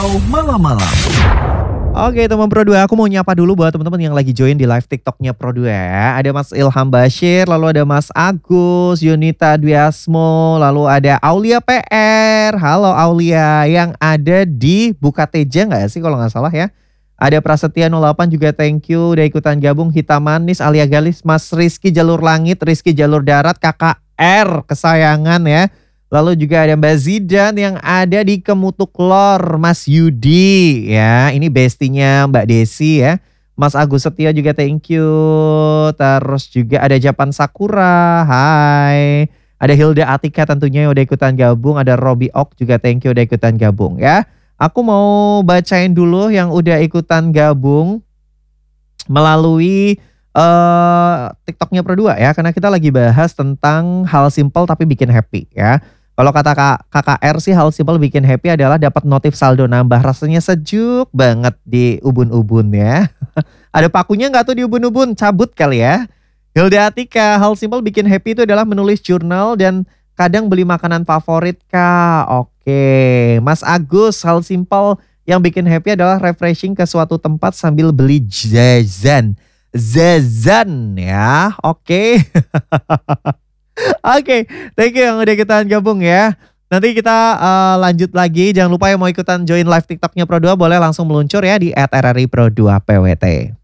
Malam-malam. Oke teman Pro 2, aku mau nyapa dulu buat teman-teman yang lagi join di live TikToknya Pro 2 ya. Ada Mas Ilham Bashir, lalu ada Mas Agus, Yunita Dwiasmo, lalu ada Aulia PR. Halo Aulia yang ada di Bukateja nggak sih kalau nggak salah ya. Ada Prasetya 08 juga thank you udah ikutan gabung. Hitam Manis, Alia Galis, Mas Rizky Jalur Langit, Rizky Jalur Darat, KKR kesayangan ya. Lalu juga ada Mbak Zidan yang ada di Kemutuk Lor, Mas Yudi ya. Ini bestinya Mbak Desi ya. Mas Agus Setia juga thank you. Terus juga ada Japan Sakura, hai. Ada Hilda Atika tentunya yang udah ikutan gabung. Ada Robby Ok juga thank you udah ikutan gabung ya. Aku mau bacain dulu yang udah ikutan gabung melalui TikToknya Pro 2 ya. Karena kita lagi bahas tentang hal simple tapi bikin happy ya. Kalau kata KKR sih hal simpel bikin happy adalah dapat notif saldo nambah. Rasanya sejuk banget di ubun-ubun ya. Ada pakunya nggak tuh di ubun-ubun? Cabut kali ya. Hilda Atika, hal simpel bikin happy itu adalah menulis jurnal dan kadang beli makanan favorit kak. Oke. Mas Agus, hal simpel yang bikin happy adalah refreshing ke suatu tempat sambil beli jajan. Zazan ya. Oke. Oke, thank you yang udah ikutan gabung ya. Nanti kita lanjut lagi. Jangan lupa yang mau ikutan join live TikToknya Pro 2 boleh langsung meluncur ya di @rri Pro 2 PWT.